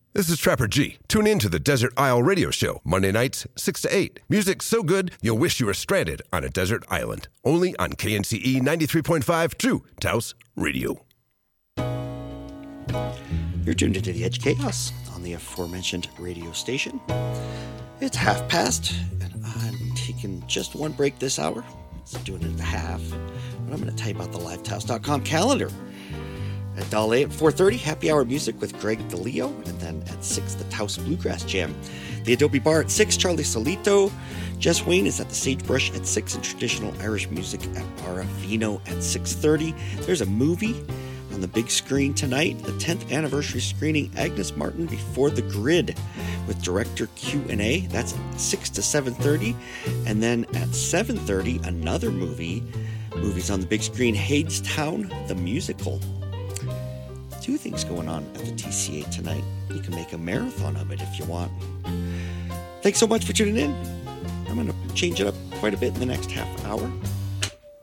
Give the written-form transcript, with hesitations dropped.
This is Trapper G. Tune in to the Desert Isle Radio Show, Monday nights, 6 to 8. Music so good, you'll wish you were stranded on a desert island. Only on KNCE 93.5 True Taos Radio. You're tuned into the Edge Chaos on the aforementioned radio station. It's past, and I'm taking just one break this hour. I'm doing it at half, but I'm going to tell you about the LiveTaos.com calendar. At Dial A at 4:30, happy hour music with Greg DeLeo, and then at 6, the Taos Bluegrass Jam. The Adobe Bar at 6, Charlie Solito. Jess Wayne is at the Sagebrush at 6, and traditional Irish music at Barra Vino at 6:30. There's a movie on the big screen tonight, the 10th anniversary screening, Agnes Martin Before the Grid, with director Q&A. That's 6 to 7:30. And then at 7:30, another movies on the big screen, Hadestown, the musical. Two things going on at the TCA tonight. You can make a marathon of it if you want. Thanks so much for tuning in. I'm going to change it up quite a bit in the next half hour.